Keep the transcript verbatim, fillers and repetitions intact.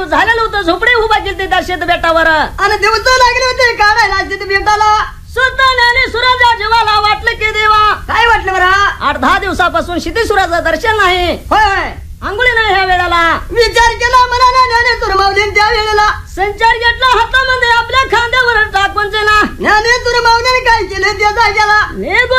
झालेलं होतं. झोपडी उभा केली ते दर्शेत बेटावर आणि दिवस लागले होते काढायला तिथे बेटाला. सुद्धा सुराजा जीवाला वाटलं की देवा काय वाटलं बरा? आठ दहा दिवसापासून क्षितिसुराचं दर्शन नाही. होय आंघोळी नाही ह्या वेळेला. विचार केला मनाला ज्ञानेश्वर माऊलीने त्या वेळेला. संचार घेतला हातामध्ये आपल्या खांद्यावर टाकून ना ज्ञानेश्वर माऊलीने काय केलं त्या जाग्याला. निघून